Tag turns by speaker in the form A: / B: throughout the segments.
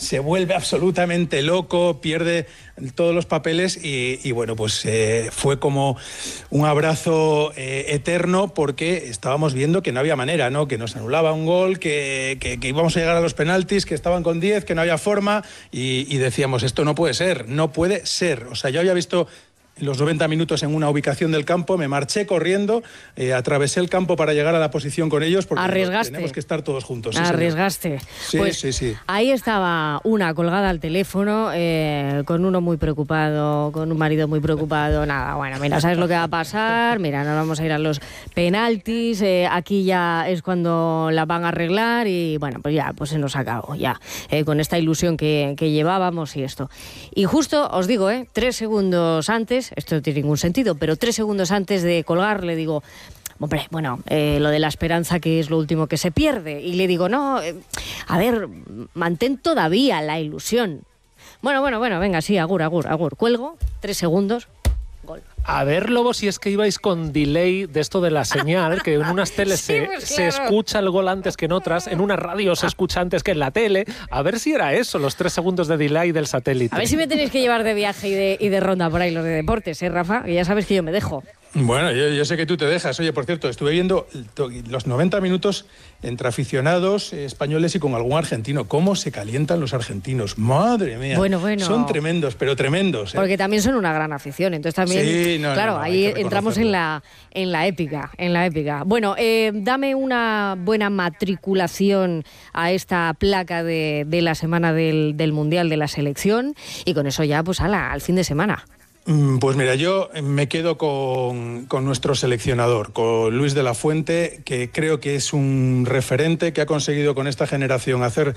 A: se vuelve absolutamente loco, pierde todos los papeles y bueno, pues fue como un abrazo eterno, porque estábamos viendo que no había manera, ¿no? Que nos anulaba un gol, que íbamos a llegar a los penaltis, que estaban con 10, que no había forma y decíamos, esto no puede ser, no puede ser. O sea, yo había visto los 90 minutos en una ubicación del campo, me marché corriendo, atravesé el campo para llegar a la posición con ellos, porque tenemos que estar todos juntos.
B: Arriesgaste.
A: Sí, pues, sí.
B: Ahí estaba una colgada al teléfono, con uno muy preocupado, con un marido muy preocupado. Nada, bueno, mira, ¿sabes lo que va a pasar? Mira, nos vamos a ir a los penaltis, aquí ya es cuando la van a arreglar y bueno, pues ya, pues se nos acabó, ya, con esta ilusión que llevábamos y esto. Y justo, os digo, 3 segundos antes, esto no tiene ningún sentido, pero 3 segundos antes de colgar le digo, hombre, bueno, lo de la esperanza, que es lo último que se pierde. Y le digo, no, a ver, mantén todavía la ilusión. Bueno, venga, sí, agur. Cuelgo, 3 segundos, gol.
C: A ver, Lobo, si es que ibais con delay de esto de la señal, que en unas teles
B: sí,
C: se escucha el gol antes que en otras, en una radio se escucha antes que en la tele. A ver si era eso, los 3 segundos de delay del satélite.
B: A ver si me tenéis que llevar de viaje y de ronda por ahí los de deportes, Rafa? Que ya sabes que yo me dejo.
A: Bueno, yo sé que tú te dejas. Oye, por cierto, estuve viendo los 90 minutos entre aficionados españoles y con algún argentino. ¿Cómo se calientan los argentinos? Madre mía.
B: Bueno.
A: Son tremendos, pero tremendos.
B: Porque también son una gran afición. Entonces también,
A: sí,
B: ahí entramos en la épica. Bueno, dame una buena matriculación a esta placa de la semana del Mundial de la Selección y con eso ya, pues al fin de semana.
A: Pues mira, yo me quedo con nuestro seleccionador, con Luis de la Fuente, que creo que es un referente, que ha conseguido con esta generación hacer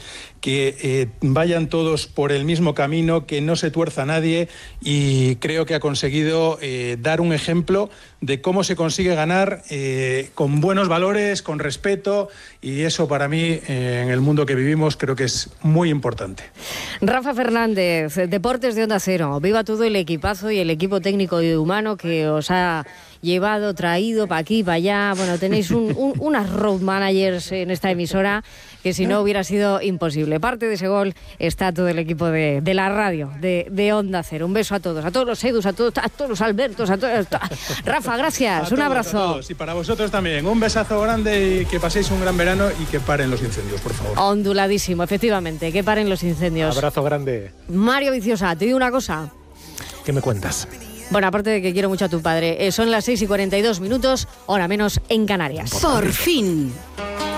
A: que vayan todos por el mismo camino, que no se tuerza nadie, y creo que ha conseguido dar un ejemplo de cómo se consigue ganar con buenos valores, con respeto, y eso para mí, en el mundo que vivimos, creo que es muy importante.
B: Rafa Fernández, Deportes de Onda Cero. Viva todo el equipazo y el equipo técnico y humano que os ha llevado, traído para aquí, para allá. Bueno, tenéis unas road managers en esta emisora que si no hubiera sido imposible. Parte de ese gol está todo el equipo de la radio, de Onda Cero. Un beso a todos los Edus, a todos los Albertos, a todos. Rafa, gracias, un abrazo.
A: A todos. Y para vosotros también, un besazo grande y que paséis un gran verano y que paren los incendios, por favor.
B: Onduladísimo, efectivamente, que paren los incendios.
C: Abrazo grande.
B: Mario Viciosa, te digo una cosa.
C: ¿Qué me cuentas?
B: Bueno, aparte de que quiero mucho a tu padre, son las 6:42, hora menos en Canarias.
D: Por fin.